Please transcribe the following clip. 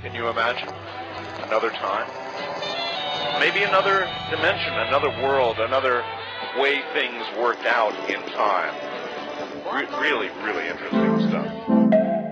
Can you imagine? Another time? Maybe another dimension, another world, another way things worked out in time. Really, really interesting stuff.